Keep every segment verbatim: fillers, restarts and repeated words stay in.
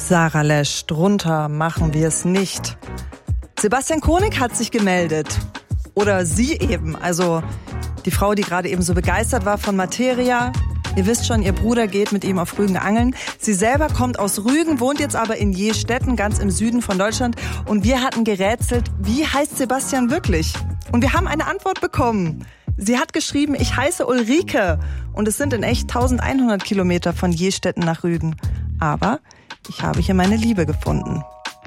Sarah Lesch, drunter machen wir es nicht. Sebastian Koenig hat sich gemeldet. Oder sie eben, also die Frau, die gerade eben so begeistert war von Materia. Ihr wisst schon, ihr Bruder geht mit ihm auf Rügen angeln. Sie selber kommt aus Rügen, wohnt jetzt aber in Jestetten, ganz im Süden von Deutschland. Und wir hatten gerätselt, wie heißt Sebastian wirklich? Und wir haben eine Antwort bekommen. Sie hat geschrieben, ich heiße Ulrike. Und es sind in echt eintausendeinhundert Kilometer von Jestetten nach Rügen. Aber ich habe hier meine Liebe gefunden.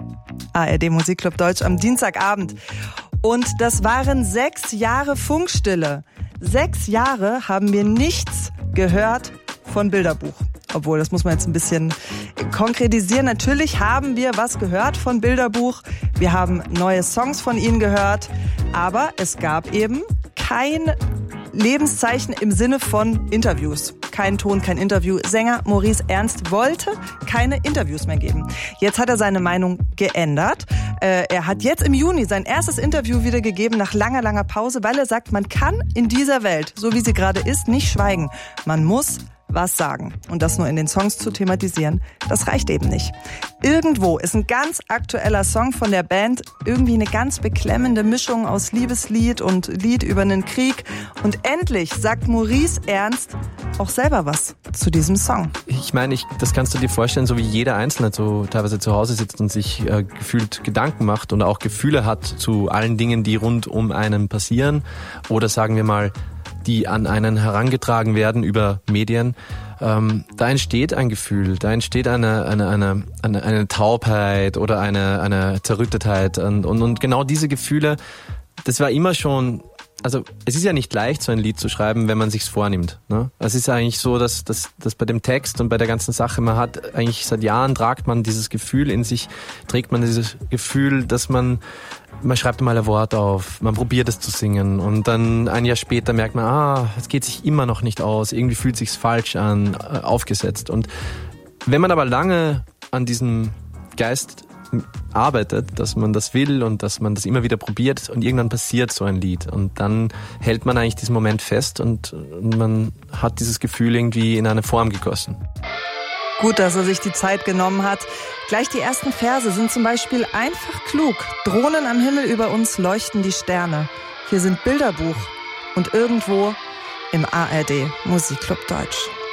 A R D Musikclub Deutsch am Dienstagabend. Und das waren sechs Jahre Funkstille. Sechs Jahre haben wir nichts gehört von Bilderbuch. Obwohl, das muss man jetzt ein bisschen konkretisieren. Natürlich haben wir was gehört von Bilderbuch. Wir haben neue Songs von ihnen gehört. Aber es gab eben kein Lebenszeichen im Sinne von Interviews. Kein Ton, kein Interview. Sänger Maurice Ernst wollte keine Interviews mehr geben. Jetzt hat er seine Meinung geändert. Äh, er hat jetzt im Juni sein erstes Interview wieder gegeben nach langer, langer Pause, weil er sagt, man kann in dieser Welt, so wie sie gerade ist, nicht schweigen. Man muss was sagen. Und das nur in den Songs zu thematisieren, das reicht eben nicht. Irgendwo ist ein ganz aktueller Song von der Band, irgendwie eine ganz beklemmende Mischung aus Liebeslied und Lied über einen Krieg. Und endlich sagt Maurice Ernst auch selber was zu diesem Song. Ich meine, ich, das kannst du dir vorstellen, so wie jeder Einzelne so teilweise zu Hause sitzt und sich äh, gefühlt Gedanken macht und auch Gefühle hat zu allen Dingen, die rund um einen passieren. Oder sagen wir mal, die an einen herangetragen werden über Medien, ähm, da entsteht ein Gefühl, da entsteht eine eine eine eine, eine Taubheit oder eine eine Zerrüttetheit und, und und genau diese Gefühle, das war immer schon, also es ist ja nicht leicht, so ein Lied zu schreiben, wenn man sich's vornimmt. Ne? Es ist eigentlich so, dass, dass, dass bei dem Text und bei der ganzen Sache, man hat eigentlich seit Jahren, tragt man dieses Gefühl in sich, trägt man dieses Gefühl, dass man, man schreibt mal ein Wort auf, man probiert es zu singen und dann ein Jahr später merkt man, ah, es geht sich immer noch nicht aus, irgendwie fühlt sich's falsch an, aufgesetzt. Und wenn man aber lange an diesem Geist arbeitet, dass man das will und dass man das immer wieder probiert und irgendwann passiert so ein Lied und dann hält man eigentlich diesen Moment fest und man hat dieses Gefühl irgendwie in eine Form gegossen. Gut, dass er sich die Zeit genommen hat. Gleich die ersten Verse sind zum Beispiel einfach klug. Drohnen am Himmel über uns leuchten die Sterne. Hier sind Bilderbuch und irgendwo im A R D Musikclub Deutsch.